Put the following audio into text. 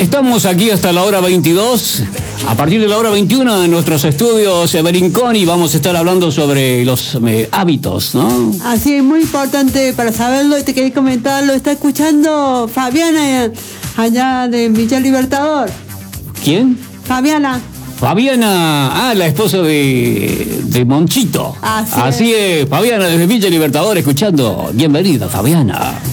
Estamos aquí hasta la hora 22. A partir de la hora 21 en nuestros estudios Berinconi vamos a estar hablando sobre los hábitos, ¿no? Así es, muy importante para saberlo y te quería comentarlo. Está escuchando Fabiana allá de Villa Libertador. ¿Quién? Fabiana, la esposa de Monchito. Así es, Fabiana desde Villa Libertador escuchando. Bienvenida, Fabiana.